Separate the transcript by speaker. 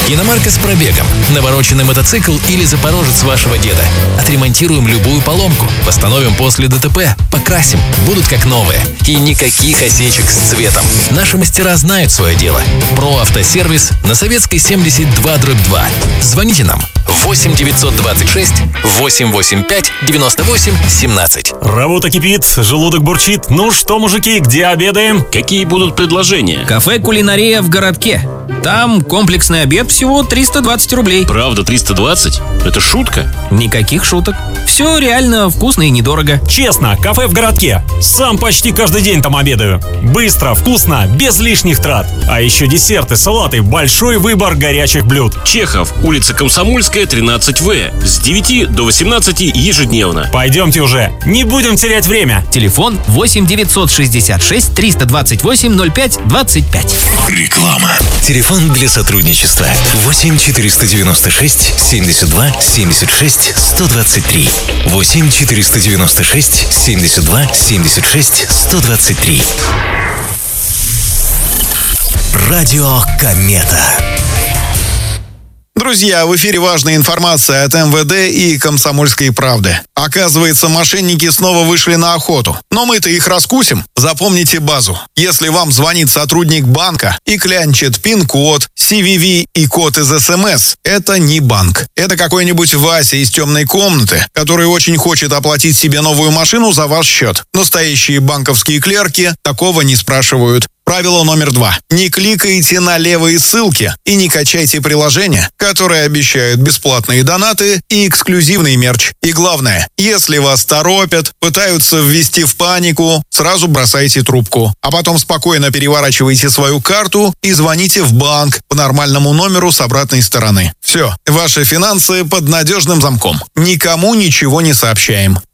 Speaker 1: Иномарка с пробегом, навороченный мотоцикл или запорожец вашего деда. Отремонтируем любую поломку, восстановим после ДТП, покрасим, будут как новые. И никаких осечек с цветом. Наши мастера знают свое дело. Про автосервис на Советской 72/2. Звоните нам 8 926 885 98 17.
Speaker 2: Работа кипит, желудок бурчит. Ну что, мужики, где обедаем?
Speaker 3: Какие будут предложения?
Speaker 4: Кафе «Кулинария» в городке. Там комплексный обед всего 320 рублей.
Speaker 3: Правда, 320? Это шутка?
Speaker 4: Никаких шуток. Все реально вкусно и недорого.
Speaker 2: Честно, кафе в городке. Сам почти каждый день там обедаю. Быстро, вкусно, без лишних трат. А еще десерты, салаты, большой выбор горячих блюд.
Speaker 3: Чехов, улица Комсомольская, 13В. С 9 до 18 ежедневно.
Speaker 2: Пойдемте уже, не будем терять время.
Speaker 4: Телефон 8 966 328 05 25.
Speaker 5: Реклама. Телефон для сотрудничества 8 496 72 76 123. 8 496 72 76 123. Радио Комета.
Speaker 6: Друзья, в эфире важная информация от МВД и «Комсомольской правды». Оказывается, мошенники снова вышли на охоту. Но мы-то их раскусим. Запомните базу. Если вам звонит сотрудник банка и клянчит пин-код, CVV и код из СМС, это не банк. Это какой-нибудь Вася из темной комнаты, который очень хочет оплатить себе новую машину за ваш счет. Настоящие банковские клерки такого не спрашивают. Правило номер 2. Не кликайте на левые ссылки и не качайте приложения, которые обещают бесплатные донаты и эксклюзивный мерч. И главное, если вас торопят, пытаются ввести в панику, сразу бросайте трубку. А потом спокойно переворачивайте свою карту и звоните в банк по нормальному номеру с обратной стороны. Все, ваши финансы под надежным замком. Никому ничего не сообщаем.